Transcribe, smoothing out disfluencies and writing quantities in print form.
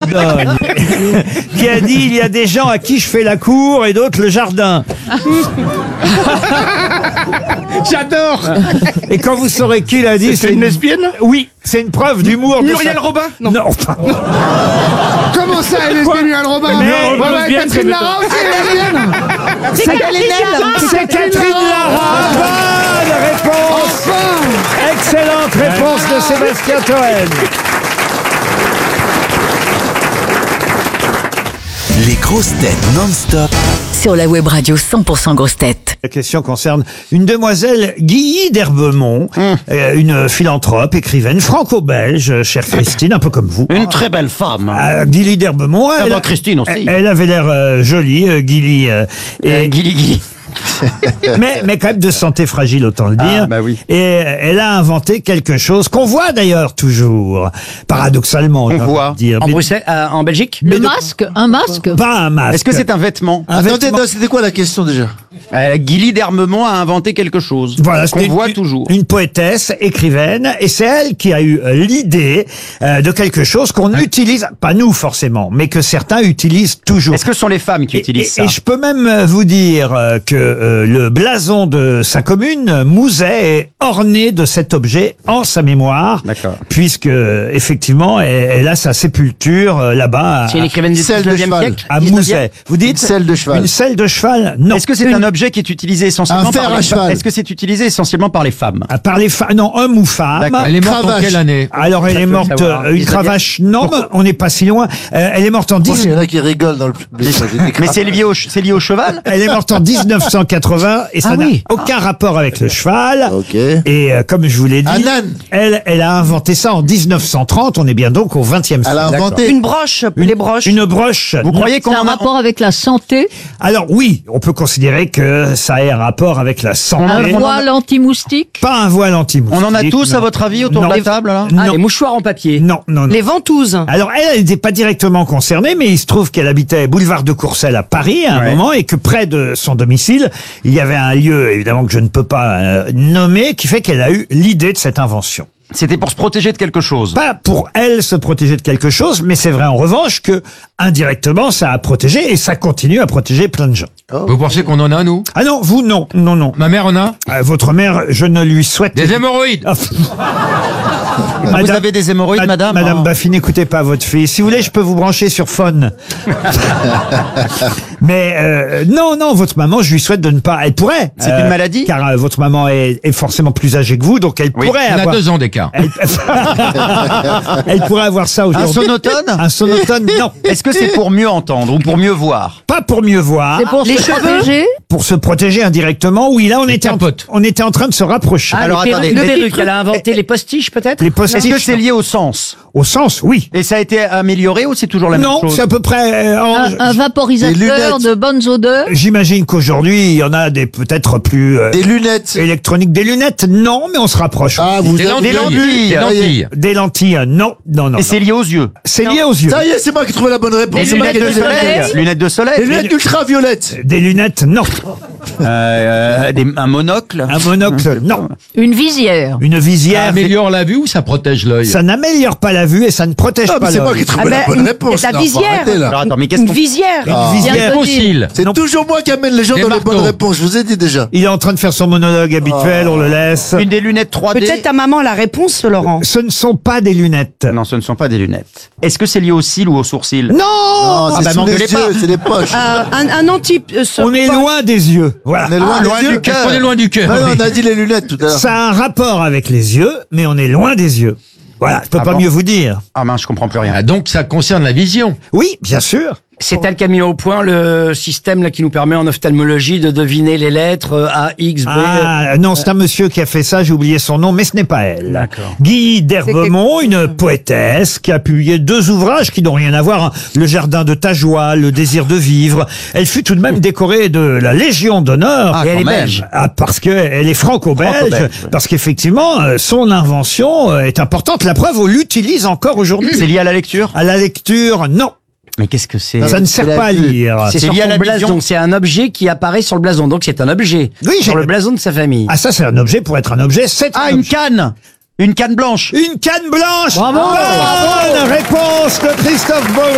Dordogne, qui a dit « Il y a des gens à qui je fais la cour et d'autres le jardin ». J'adore. Et quand vous saurez qui l'a dit, C'est une lesbienne? Oui, c'est une preuve d'humour. Muriel Robin? Non. Comment ça, elle est Muriel Robin? Mais- Catherine Lara aussi, elle est lesbienne. C'est Catherine Lara. Bonne réponse. Excellente réponse de Sébastien Toen. Les grosses têtes non-stop. Sur la web radio 100% grosses têtes. La question concerne une demoiselle Guilly d'Herbemont, une philanthrope, écrivaine franco-belge, chère Christine, un peu comme vous. Une très belle femme. Guilly d'Herbemont. Christine aussi. Elle avait l'air jolie, Guilly. Guilly. mais quand même de santé fragile, autant le dire. bah oui. Et elle a inventé quelque chose qu'on voit d'ailleurs toujours, paradoxalement. On j'ai envie de voit. dire. En Mais Bruxelles, en Belgique. Mais Un masque. pas un masque. Est-ce que c'est un vêtement? un Attendez, vêtement. non, c'était quoi la question déjà? Guilly d'Hermemont a inventé quelque chose. Voilà, qu'on c'était voit toujours. Une poétesse, écrivaine, et c'est elle qui a eu l'idée de quelque chose qu'on utilise, pas nous forcément, mais que certains utilisent toujours. Est-ce que ce sont les femmes qui utilisent ça? Et je peux même vous dire que le blason de sa commune, Mouzet, est orné de cet objet en sa mémoire. D'accord. Puisque, effectivement, elle a sa sépulture là-bas C'est une écrivaine du Selle de 19e cheval. siècle? à 19e? Mouzet. Vous dites Une selle de cheval. Une selle de cheval? Non. Est-ce que c'est un objet qui est utilisé essentiellement Un fer par à les cheval. femmes? Est-ce que c'est utilisé essentiellement par les femmes? Par les femmes? Non, homme ou femme. D'accord. Elle est morte en Cravache. quelle année? Alors elle est morte, savoir. une C'est-à-dire- cravache, non, mais on n'est pas si loin. Elle est morte en Il y en a qui rigolent dans le public. Mais c'est lié au cheval? Elle est morte en 1980 et ça Ah n'a oui. aucun rapport avec le cheval. Ok. Et comme je vous l'ai dit, Un âne. elle a inventé ça en 1930. On est bien donc au 20e siècle. Elle a inventé. Une broche, les broches. Une broche. Vous croyez qu'on C'est un en a... rapport avec la santé. Alors oui, on peut considérer que ça ait un rapport avec la santé. Un voile anti-moustique. Pas un voile anti-moustique. On en a tous, non. à votre avis, autour Non. de la table, là? Non. mouchoirs en papier. Non, non, non. Les ventouses. Alors elle n'était pas directement concernée, mais il se trouve qu'elle habitait boulevard de Courcelles à Paris à un Ouais. moment et que près de son domicile, il y avait un lieu, évidemment que je ne peux pas nommer, qui fait qu'elle a eu l'idée de cette invention. C'était pour se protéger de quelque chose. Pas pour elle se protéger de quelque chose, mais c'est vrai en revanche que indirectement ça a protégé et ça continue à protéger plein de gens. Vous pensez qu'on en a, nous? Ah non, vous non, non, non. Ma mère en a? Votre mère, je ne lui souhaite. Des hémorroïdes. Ah, Vous avez des hémorroïdes, madame? Madame Oh. Baffy, n'écoutez pas votre fille. Si vous voulez, je peux vous brancher sur phone. Mais non, non, votre maman, je lui souhaite de ne pas. Elle pourrait. C'est une maladie? Car votre maman est forcément plus âgée que vous, donc elle Oui. pourrait On a avoir. 2 ans d'écart. Elle pourrait avoir ça Un aujourd'hui. sonotone? Un sonotone, non. Est-ce que c'est pour mieux entendre ou pour mieux voir? Pas pour mieux voir. C'est pour se protéger. Pour se protéger indirectement. Oui, là, on était capote. on était en train de se rapprocher. Alors attendez, Le perruque, elle a inventé les postiches peut-être? Les postiches, est-ce que c'est lié au sens? au sens, oui. Et ça a été amélioré ou c'est toujours la même Non, chose? c'est à peu près. Un Des vaporisateur lunettes. de bonnes odeurs. J'imagine qu'aujourd'hui, il y en a des peut-être plus Des lunettes. électroniques. Des lunettes, non, mais on se rapproche. Ah, vous Des avez lentilles. Des lentilles. Des lentilles, non, non, non. Et c'est lié aux yeux? C'est lié aux yeux. Ça y est, c'est moi qui ai trouvé la bonne réponse. Des C'est moi qui ai lunettes de trouvé la soleil? réponse. Lunettes de Des soleil? lunettes ultraviolettes. Des lunettes, non. Un monocle? Un monocle, non. Une visière. Une Ça visière, améliore la vue ou ça protège l'œil? ça n'améliore pas la vue et ça ne protège Ah, mais pas c'est moi l'œil. qui ai trouvé la bonne réponse. la Non, faut visière. arrêter, là. Alors attends, mais qu'est-ce Une qu'on... visière. Ah. Une visière. Bien connu. Fossile. C'est Non. toujours moi qui amène les gens Des dans les bonnes marteaux. réponses. Je vous ai dit déjà. Il est en train de faire son monologue habituel, on le laisse. Une des lunettes 3D? Peut-être ta maman la réponse, Laurent. Ce ne sont pas des lunettes. Non, ce ne sont pas des lunettes. Est-ce que c'est lié aux cils ou aux sourcils? Non, Non, c'est bah, sous les m'engueulez pas. yeux, c'est les poches. Un anti. on est loin des yeux. Voilà. On est loin loin des du yeux. cœur. On est loin du cœur. Non, oui. on a dit les lunettes tout à l'heure. Ça a un rapport avec les yeux, mais on est loin des yeux. Voilà, je peux Ah pas bon mieux vous dire. Ah mince, je comprends plus rien. Ah, donc ça concerne la vision. Oui, bien sûr. C'est elle qui a mis au point le système là qui nous permet en ophtalmologie de deviner les lettres A, X, B. Ah, non, c'est un monsieur qui a fait ça, j'ai oublié son nom, mais ce n'est pas elle. D'accord. Guy d'Herbemont, une poétesse qui a publié 2 ouvrages qui n'ont rien à voir. Hein. Le jardin de ta joie, le désir de vivre. Elle fut tout de même décorée de la Légion d'honneur. Ah, Et elle quand est même. belge. Ah, parce qu'elle est franco-belge, Franco-belge, ouais. parce qu'effectivement, son invention est importante. La preuve, on l'utilise encore aujourd'hui. C'est lié à la lecture? À la lecture, non. Mais qu'est-ce que c'est? Ça ne sert la pas à vue. lire. C'est C'est sur lié à son la vision. blason. C'est un objet qui apparaît sur le blason. Donc c'est un objet. Oui, sur j'ai- le blason de sa famille. Ah, ça, c'est un objet pour être un objet. C'est Ah, un une objet. canne! Une canne blanche! Une canne blanche. Bravo. Bonne réponse de Christophe Beaugrand.